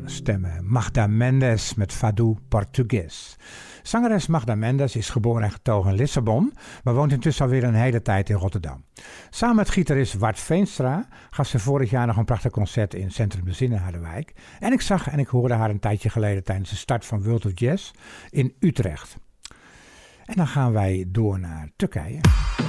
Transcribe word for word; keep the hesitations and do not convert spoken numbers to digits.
stemmen. Magda Mendes met Fado Portugues. Zangeres Magda Mendes is geboren en getogen in Lissabon, maar woont intussen alweer een hele tijd in Rotterdam. Samen met gitarist Wart Veenstra gaf ze vorig jaar nog een prachtig concert in Centrum de Zin in Harderwijk. En ik zag en ik hoorde haar een tijdje geleden tijdens de start van World of Jazz in Utrecht. En dan gaan wij door naar Turkije.